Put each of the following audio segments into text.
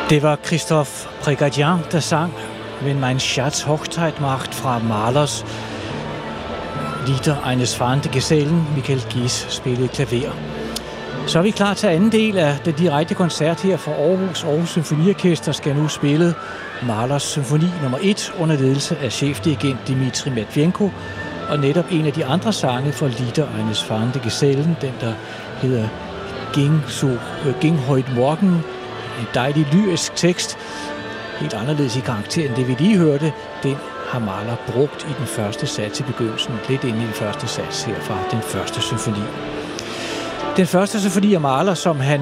Det var Christophe Prigadian, der sang Wenn mein Schatz Hochzeit macht fra Mahlers Lieder eines fahrende Gesellen. Michael Gies spillede klaver. Så er vi klar til anden del af den direkte koncert her fra Aarhus. Aarhus Symfoniorkester skal nu spille Mahlers symfoni nummer 1 under ledelse af chefdirigent Dmitri Matvienko. Og netop en af de andre sange fra Lieder eines fahrende Gesellen, den der hedder Ging heute Morgen, en dejlig lyrisk tekst, helt anderledes i karakter end det vi lige hørte, den har Mahler brugt i den første sats i begyndelsen, lidt ind i den første sats her fra den første symfoni. Den første symfoni af Mahler, som han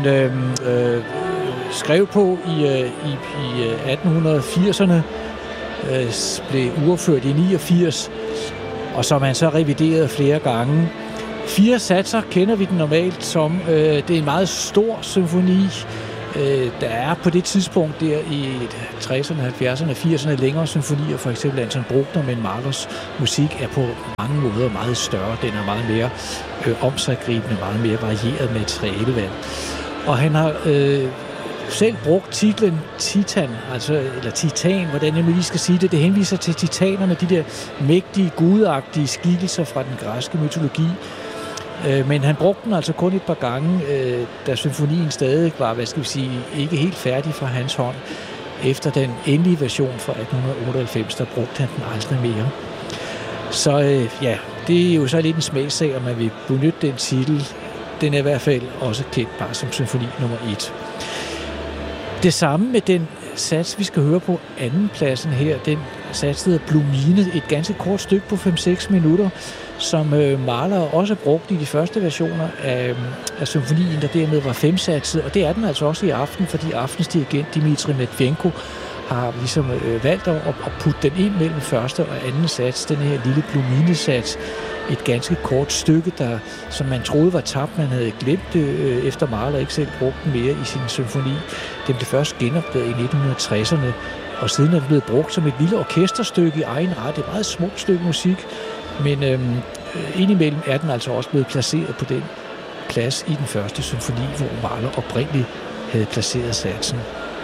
skrev på i 1880'erne, blev uopført i 89, og som han så reviderede flere gange. 4 satser kender vi den normalt som. Det er en meget stor symfoni. Der er på det tidspunkt der i 60'erne, 70'erne, 80'erne længere symfonier, for eksempel Anton Bruckner, men Mahlers musik er på mange måder meget større. Den er meget mere omsiggribende, meget mere varieret materialevalg. Og han har selv brugt titlen Titan, eller Titan, hvordan jeg nu lige skal sige det. Det henviser til titanerne, de der mægtige, gudagtige skikkelser fra den græske mytologi. Men han brugte den altså kun et par gange, da symfonien stadig var, ikke helt færdig fra hans hånd. Efter den endelige version fra 1898, der brugte han den aldrig mere. Så det er jo så lidt en smagssag, om man vil benytte den titel. Den er i hvert fald også kendt bare som symfoni nummer 1. Det samme med den sats, vi skal høre på andenpladsen her, den sats hedder Blumine, et ganske kort stykke på 5-6 minutter, som Mahler også brugte i de første versioner af symfonien, der dermed var 5-satset, og det er den altså også i aften, fordi aftens dirigent Dmitri Matvienko har ligesom valgt at putte den ind mellem første og anden sats, den her lille Blumine-sats, et ganske kort stykke, der, som man troede var tabt, man havde glemt det, efter Mahler ikke selv brugte den mere i sin symfoni. Den blev først genopdaget i 1960'erne, og siden er det blevet brugt som et lille orkesterstykke i egen ret. Det er et meget smukt stykke musik, men indimellem er den altså også blevet placeret på den plads i den første symfoni, hvor Mahler oprindeligt havde placeret satsen.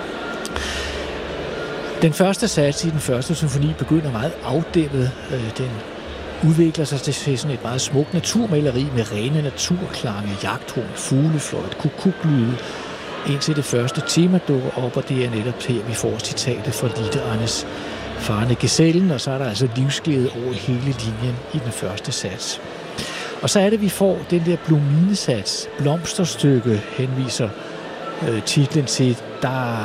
Den første sats i den første symfoni begynder meget afdæmpet. Den udvikler sig til sådan et meget smukt naturmaleri med rene naturklange, jagthorn, fuglefløjt, kukuklyde, indtil det første tema dukker op, og det er netop her, vi får citatet fra Lieder eines fahrende Gesellen, og så er der altså livsglæde over hele linjen i den første sats. Og så er det, vi får den der Blumine-sats, blomsterstykke, henviser titlen til, der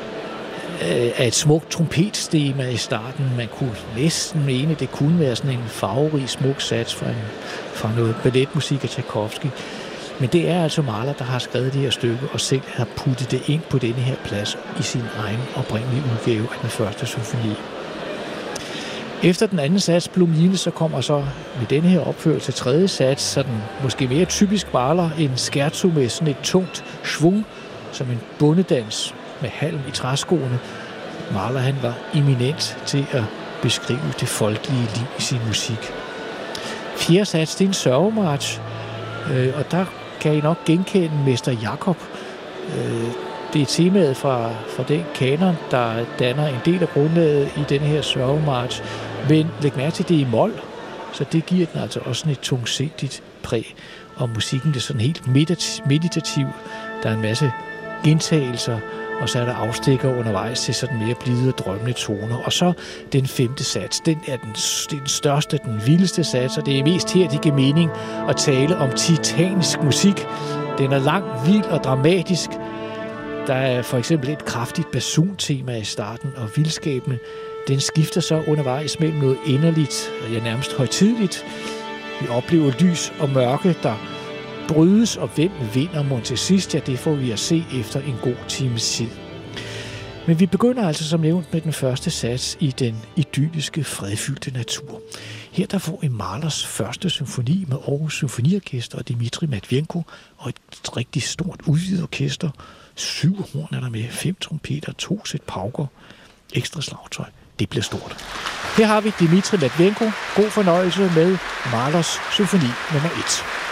er et smukt trompetstema i starten. Man kunne næsten mene, det kunne være sådan en farverig, smuk sats fra noget balletmusik af Tchaikovsky. Men det er altså Mahler, der har skrevet det her stykke og selv har puttet det ind på denne her plads i sin egen oprindelige udgave af den første symfoni. Efter den anden sats, Blumine, så kommer så med denne her opførelse tredje sats, sådan måske mere typisk Mahler, en scherzo med sådan et tungt schwung, som en bondedans med halm i træskoene. Mahler, han var eminent til at beskrive det folkelige liv i sin musik. Fjerde sats, det er en sørgemarch, og der kan I nok genkende Mester Jakob. Det er temaet fra den kanon, der danner en del af grundlaget i denne her sørgemarch. Men læg mærke til, det i mol, så det giver den altså også sådan et tungsindigt præg. Og musikken er sådan helt meditativ. Der er en masse gentagelser, og så er der afstikker undervejs til sådan mere blide og drømmende toner. Og så den femte sats, den er den største, den vildeste sats, og det er mest her, det giver mening at tale om titanisk musik. Den er lang, vild og dramatisk. Der er for eksempel et kraftigt basuntema i starten, og vildskabende. Den skifter så undervejs mellem noget inderligt, og nærmest højtideligt. Vi oplever lys og mørke, der brydes, og hvem vinder mon til sidst? Ja, det får vi at se efter en god times tid. Men vi begynder altså som nævnt med den første sats i den idylliske, fredfyldte natur. Her der får en Mahlers første symfoni med Aarhus Symfoniorkester og Dmitri Matvienko og et rigtig stort udvidet orkester. 7 horn er der med, 5 trompeter, 2 sæt pauker, ekstra slagtøj. Det bliver stort. Her har vi Dmitri Matvienko. God fornøjelse med Mahlers symfoni nummer 1.